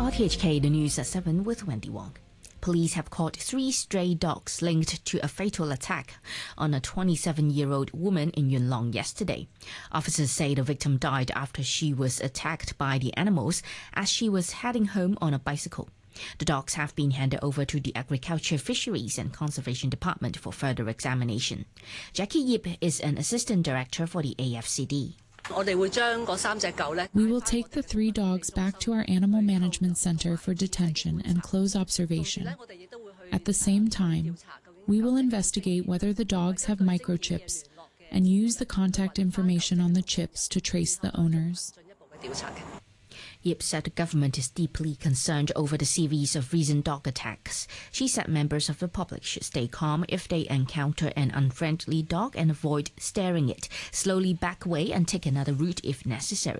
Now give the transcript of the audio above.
RTHK, the news at 7 with Wendy Wong. Police have caught 3 stray dogs linked to a fatal attack on a 27-year-old woman in Yuen Long yesterday. Officers say the victim died after she was attacked by the animals as she was heading home on a bicycle. The dogs have been handed over to the Agriculture, Fisheries and Conservation Department for further examination. Jackie Yip is an assistant director for the AFCD. We will take the 3 dogs back to our animal management center for detention and close observation. At the same time, we will investigate whether the dogs have microchips and use the contact information on the chips to trace the owners. Yip said the government is deeply concerned over the series of recent dog attacks. She said members of the public should stay calm if they encounter an unfriendly dog and avoid staring it, slowly back away and take another route if necessary.